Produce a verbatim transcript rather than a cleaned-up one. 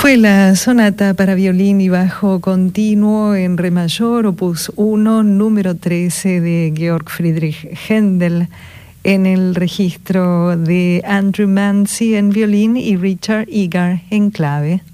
Fue la sonata para violín y bajo continuo en re mayor, opus uno, número trece de Georg Friedrich Händel, en el registro de Andrew Mancy en violín y Richard Egar en clave.